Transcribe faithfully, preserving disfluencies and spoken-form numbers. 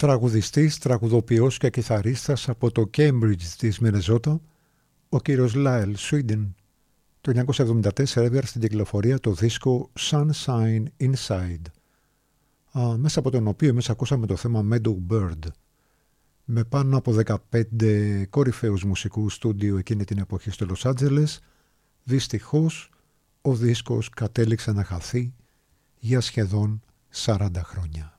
Τραγουδιστής, τραγουδοποιός και κιθαρίστας από το Cambridge της Μινεζότα, ο κύριος Λάιλ Σουίντεν το χίλια εννιακόσια εβδομήντα τέσσερα έβγαλε στην κυκλοφορία το δίσκο Sunshine Inside, α, μέσα από τον οποίο εμείς ακούσαμε το θέμα Meadow Bird, με πάνω από δεκαπέντε κορυφαίους μουσικούς στούντιο εκείνη την εποχή στο Λος Άντζελες. Δυστυχώς ο δίσκος κατέληξε να χαθεί για σχεδόν σαράντα χρόνια.